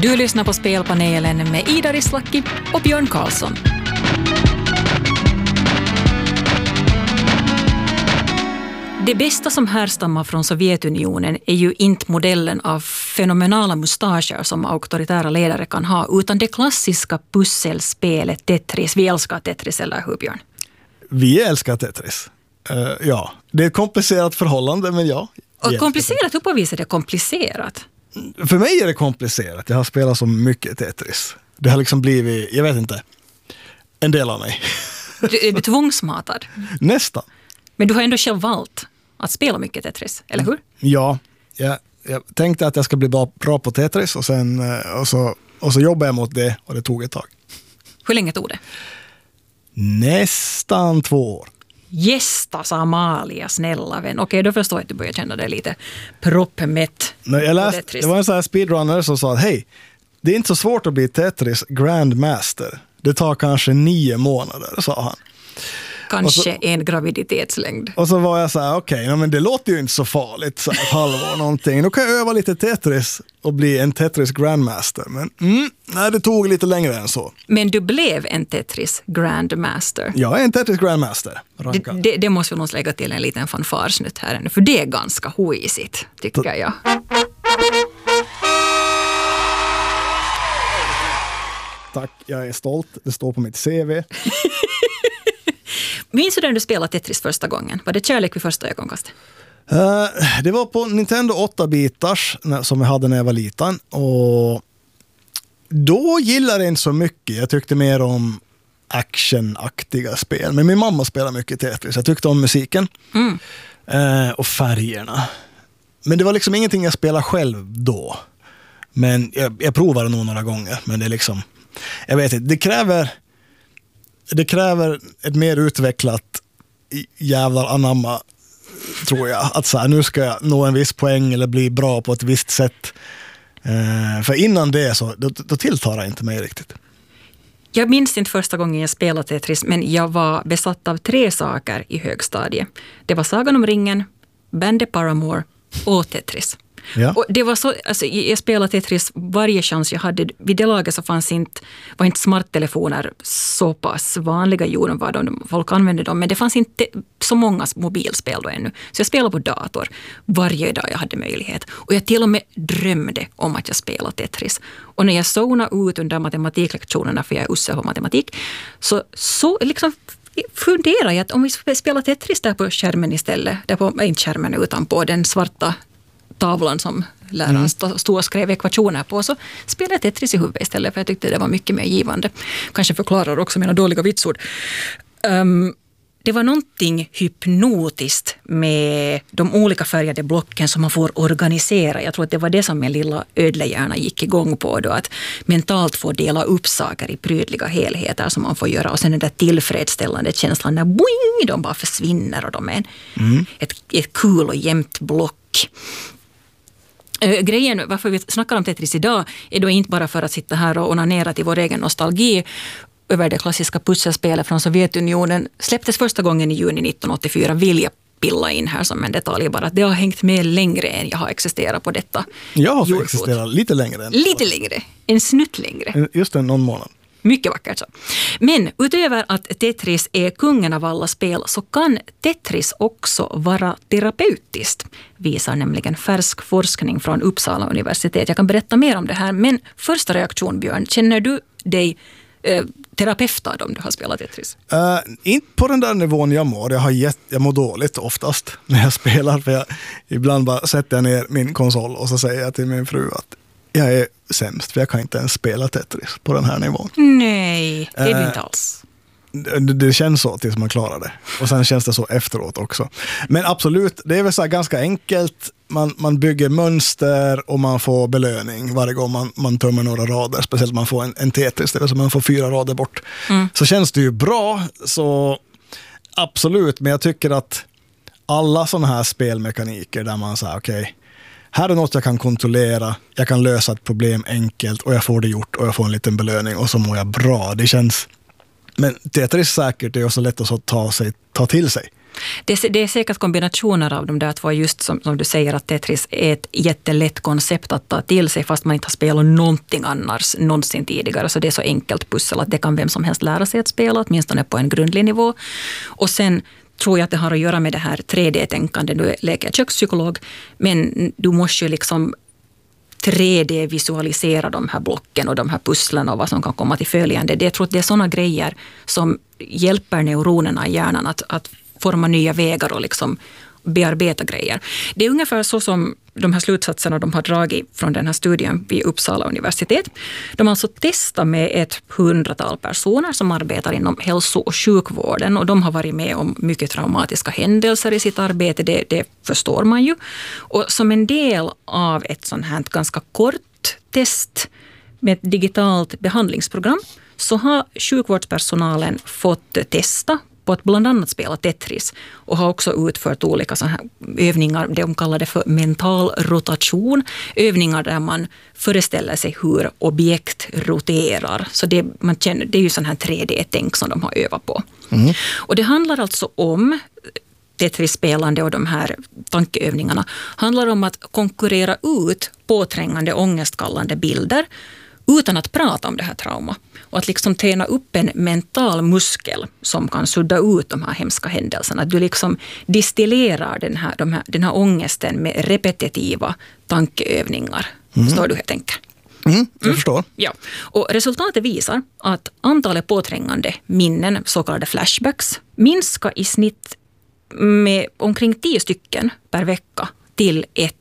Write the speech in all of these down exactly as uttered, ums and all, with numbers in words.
Du lyssnar på Spelpanelen med Ida Rislaki och Björn Karlsson. Det bästa som härstammar från Sovjetunionen är ju inte modellen av fenomenala mustascher som auktoritära ledare kan ha, utan det klassiska pusselspelet Tetris. Vi älskar Tetris, eller hur, Björn? Vi älskar Tetris. Uh, ja, det är ett komplicerat förhållande, men ja. Och komplicerat, hur på vis är det komplicerat? För mig är det komplicerat. Jag har spelat så mycket Tetris. Det har liksom blivit, jag vet inte, en del av mig. Du, är du tvångsmatad? Nästan. Men du har ändå själv valt att spela mycket Tetris, eller hur? Ja, jag, jag tänkte att jag ska bli bra, bra på Tetris och, sen, och, så, och så jobbade jag mot det och det tog ett tag. Hur länge tog det? Nästan två år. Gästa, sa Amalia, snälla vän. Okej, då förstår jag att du börjar känna dig lite proppmätt. Jag läste, det var en sån här speedrunner som sa att hej, det är inte så svårt att bli Tetris Grandmaster. Det tar kanske nio månader, sa han. Kanske så, en graviditetslängd. Och så var jag så här, okej, okay, men det låter ju inte så farligt, så här, ett halvår någonting. Då kan jag öva lite Tetris och bli en Tetris Grandmaster. Men mm, nej, det tog lite längre än så. Men du blev en Tetris Grandmaster. Jag är en Tetris Grandmaster. Det, det, det måste vi nog lägga till en liten fanfarsnutt här nu, för det är ganska huisigt, tycker Ta- jag. Tack, jag är stolt. Det står på mitt C V. Minns du när du spelade Tetris första gången? Var det kärlek vid första ögonkastet? Uh, det var på Nintendo åtta-bitars som jag hade när jag var liten. Och då gillade jag inte så mycket. Jag tyckte mer om actionaktiga spel. Men min mamma spelade mycket Tetris. Jag tyckte om musiken. Mm. Uh, och färgerna. Men det var liksom ingenting jag spelade själv då. Men jag, jag provade nog några gånger. Men det är liksom... Jag vet inte, det kräver... Det kräver ett mer utvecklat jävlar anamma, tror jag. Att så här, nu ska jag nå en viss poäng eller bli bra på ett visst sätt. Eh, för innan det så, då, då tilltar det inte mig riktigt. Jag minns inte första gången jag spelade Tetris, men jag var besatt av tre saker i högstadiet. Det var Sagan om ringen, Bandet Paramore och Tetris. Ja. Och det var så, alltså, jag spelade Tetris varje chans jag hade. Vid det laget så fanns inte, var inte smarttelefoner så pass vanliga. Jo, de var de, folk använde dem, men det fanns inte så många mobilspel då ännu. Så jag spelade på dator varje dag jag hade möjlighet. Och jag till och med drömde om att jag spelade Tetris. Och när jag zonade ut under matematiklektionerna, för jag är usse på matematik, så, så liksom funderar jag att om vi spelar Tetris där på skärmen istället, där på, inte skärmen utan på den svarta tavlan som läraren mm. stod och skrev ekvationer på, så spelade jag Tetris i huvudet istället, för jag tyckte det var mycket mer givande. Kanske förklarar också mina dåliga vitsord. Um, det var någonting hypnotiskt med de olika färgade blocken som man får organisera. Jag tror att det var det som min lilla ödlehjärna gick igång på då, att mentalt få dela upp saker i prydliga helheter som man får göra, och sen den där tillfredsställande känslan när boing, de bara försvinner och de är en, mm. ett, ett kul och jämnt block. Uh, grejen varför vi snackar om Tetris idag är då inte bara för att sitta här och onanera till vår egen nostalgi över det klassiska pusselspelet från Sovjetunionen. Släpptes första gången i juni nittonhundraåttiofyra, vill jag pilla in här som en detalj bara. Det har hängt med längre än jag har existerat på detta. Jag har existerat lite längre. Än lite längre, en snutt längre. Just en någon månad. Mycket vackert så. Men utöver att Tetris är kungen av alla spel, så kan Tetris också vara terapeutiskt, visar nämligen färsk forskning från Uppsala universitet. Jag kan berätta mer om det här, men första reaktion, Björn, känner du dig eh, terapeutad om du har spelat Tetris? Uh, inte på den där nivån jag mår. Jag, har gett, jag mår dåligt oftast när jag spelar, för jag, ibland bara sätter jag ner min konsol och så säger jag till min fru att jag är sämst, för jag kan inte ens spela Tetris på den här nivån. Nej, det är det inte alls. Det, det känns så tills man klarar det. Och sen känns det så efteråt också. Men absolut, det är väl så här ganska enkelt. Man, man bygger mönster och man får belöning varje gång man, man tömmer några rader. Speciellt om man får en, en Tetris, det vill säga man får fyra rader bort. Mm. Så känns det ju bra, så absolut. Men jag tycker att alla sådana här spelmekaniker där man säger okej, okay, här är något jag kan kontrollera, jag kan lösa ett problem enkelt och jag får det gjort och jag får en liten belöning och så mår jag bra. Det känns... Men Tetris säkert är också lätt att ta, sig, ta till sig. Det, det är säkert kombinationer av de där två, just som, som du säger att Tetris är ett jättelätt koncept att ta till sig fast man inte har spelat någonting annars någonsin tidigare. Så det är så enkelt pussel att det kan vem som helst lära sig att spela, åtminstone på en grundlig nivå. Och sen tror jag att det har att göra med det här tre D-tänkande. Du leker kökspsykolog, men du måste ju liksom tre D-visualisera de här blocken och de här pusslen och vad som kan komma till följande. Det, jag tror att det är sådana grejer som hjälper neuronerna i hjärnan att, att forma nya vägar och liksom bearbeta grejer. Det är ungefär så som de här slutsatserna de har dragit från den här studien vid Uppsala universitet. De har alltså testat med ett hundratal personer som arbetar inom hälso- och sjukvården och de har varit med om mycket traumatiska händelser i sitt arbete, det, det förstår man ju. Och som en del av ett sånt här ganska kort test med ett digitalt behandlingsprogram så har sjukvårdspersonalen fått testa på att bland annat spela Tetris och har också utfört olika sådana här övningar, det de kallar det för mental rotation, övningar där man föreställer sig hur objekt roterar. Så det, man känner, det är ju sån här tre D-tänk som de har övat på. Mm. Och det handlar alltså om Tetris-spelande och de här tankeövningarna handlar om att konkurrera ut påträngande ångestkallande bilder utan att prata om det här trauma. Och att liksom träna upp en mental muskel som kan sudda ut de här hemska händelserna. Att du liksom distillerar den här, de här, den här ångesten med repetitiva tankeövningar. Mm. Förstår du hur jag tänker? Mm, jag mm. förstår. Ja. Och resultatet visar att antalet påträngande minnen, så kallade flashbacks, minskar i snitt med omkring tio stycken per vecka till ett.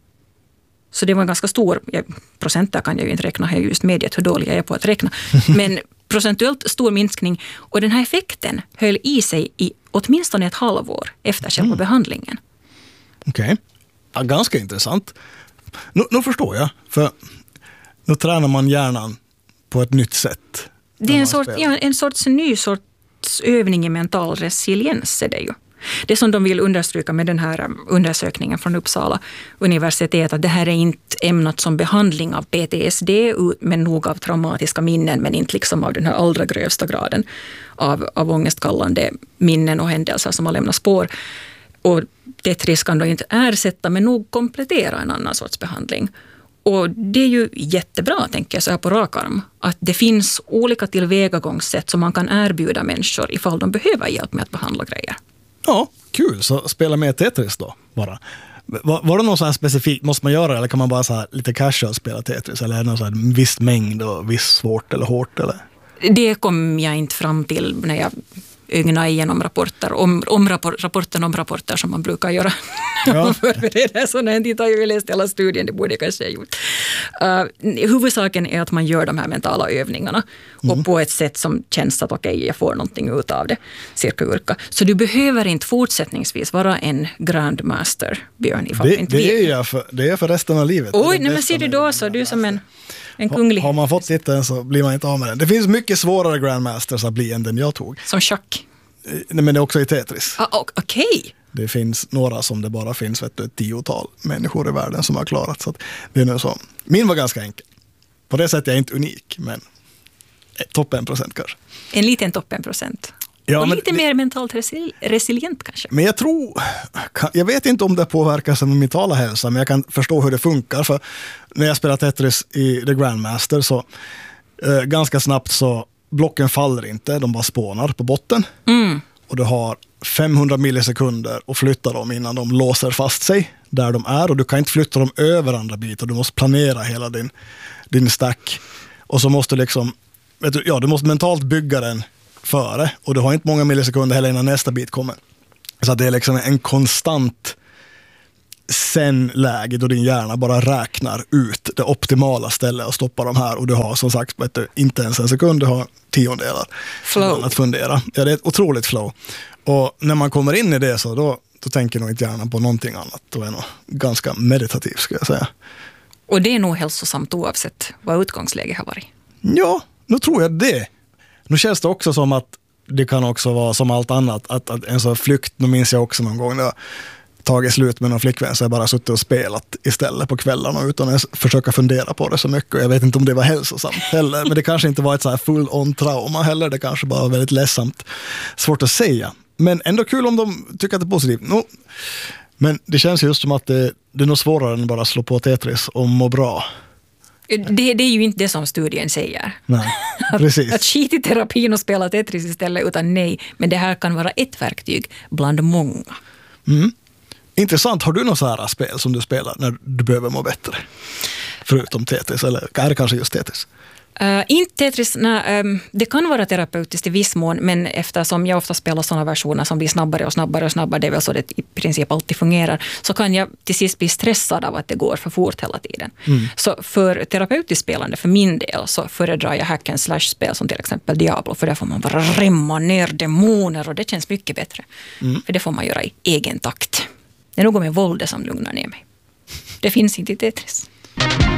Så det var en ganska stor, procent där kan jag ju inte räkna, jag har just medgett hur dålig jag är på att räkna, men procentuellt stor minskning. Och den här effekten höll i sig i åtminstone ett halvår efter själva mm. behandlingen. Okej, okay. Ja, ganska intressant. Nu, nu förstår jag, för nu tränar man hjärnan på ett nytt sätt. Det är en, sort, ja, en sorts ny sorts övning i mental resiliens är det ju. Det som de vill understryka med den här undersökningen från Uppsala universitet, att det här är inte ämnat som behandling av P T S D, men nog av traumatiska minnen, men inte liksom av den här allra grövsta graden av, av ångestkallande minnen och händelser som har lämnat spår. Och Tetris kan då inte ersätta, men nog komplettera en annan sorts behandling. Och det är ju jättebra, tänker jag så här på rak arm, att det finns olika tillvägagångssätt som man kan erbjuda människor ifall de behöver hjälp med att behandla grejer. Ja, kul. Så spela med Tetris då bara. Var, var det något så här specifikt, måste man göra eller kan man bara så här lite casual spela Tetris? Eller är det någon så här viss mängd och viss svårt eller hårt? Eller? Det kom jag inte fram till när jag ögna igenom rapporter, om, om rapport, rapporten om rapporter som man brukar göra när ja. man förbereder sådana här. Inte har ju läst hela studien, det borde jag kanske ha gjort. Uh, huvudsaken är att man gör de här mentala övningarna mm. och på ett sätt som känns att okej, okay, jag får någonting ut av det, cirka urka. Så du behöver inte fortsättningsvis vara en grandmaster, Björn, ifall det, du inte det vill. Är jag för, det är för resten av livet. Oj, nej, men ser du då så, du är som en En kunglig. Har man fått titeln så blir man inte av med den. Det finns mycket svårare grandmasters att bli än den jag tog. Som schack? Nej, men det är också i Tetris. Ah, Okej. Okay. Det finns några som det bara finns vet du, ett tiotal människor i världen som har klarat. Så att det är nu så. Min var ganska enkel. På det sättet är jag inte unik, men topp en procent kanske. En liten topp en procent. Ja, och lite det, mer mentalt resili- resilient kanske. Men jag tror, jag vet inte om det påverkar som min mentala hälsa, men jag kan förstå hur det funkar. För när jag spelar Tetris i The Grandmaster så eh, ganska snabbt så blocken faller inte, de bara spånar på botten. Mm. Och du har femhundra millisekunder att flytta dem innan de låser fast sig där de är. Och du kan inte flytta dem över andra bitar, du måste planera hela din, din stack. Och så måste du liksom, vet du, ja, du måste mentalt bygga den före och du har inte många millisekunder heller innan nästa bit kommer. Så att det är liksom en konstant sen-läge då din hjärna bara räknar ut det optimala stället och stoppar de här och du har som sagt vet du, inte ens en sekund, du har tiondelar flow att fundera. Ja, det är ett otroligt flow. Och när man kommer in i det så då, då tänker nog inte hjärnan på någonting annat. Då är det nog ganska meditativt ska jag säga. Och det är nog hälsosamt oavsett vad utgångsläget har varit. Ja, nu tror jag det. Nu känns det också som att det kan också vara som allt annat. Att, att en sån flykt, nu minns jag också någon gång när jag tagit slut med någon flickvän så jag bara suttit och spelat istället på kvällarna utan att försöka fundera på det så mycket. Jag vet inte om det var hälsosamt heller, men det kanske inte var ett så här full-on trauma heller. Det kanske bara var väldigt ledsamt. Svårt att säga. Men ändå kul om de tycker att det är positivt. No, men det känns just som att det, det är nog svårare än bara slå på Tetris och må bra. Det, det är ju inte det som studien säger. Nej, precis. att, att skit i terapin och spela Tetris istället, utan nej. Men det här kan vara ett verktyg bland många. Mm. Intressant. Har du något så här spel som du spelar när du behöver må bättre? Förutom Tetris, eller är det kanske just Tetris? Uh, inte Tetris, nej, um, det kan vara terapeutiskt i viss mån, men eftersom jag ofta spelar sådana versioner som blir snabbare och snabbare och snabbare, det är väl så det i princip alltid fungerar, så kan jag till sist bli stressad av att det går för fort hela tiden. Mm. Så för terapeutiskt spelande, för min del, så föredrar jag hack and slash-spel som till exempel Diablo, för där får man bara remma ner demoner och det känns mycket bättre. Mm. För det får man göra i egen takt. Det är något med våldet som lugnar ner mig. Det finns inte i Tetris.